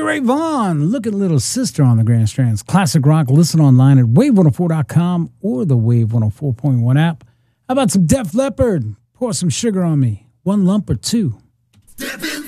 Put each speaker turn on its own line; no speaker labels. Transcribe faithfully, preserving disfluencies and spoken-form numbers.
Ray Vaughan, Look at Little Sister on the Grand Strands. Classic rock. Listen online at wave one oh four dot com or the Wave one oh four point one app. How about some Def Leppard? Pour some sugar on me. One lump or two.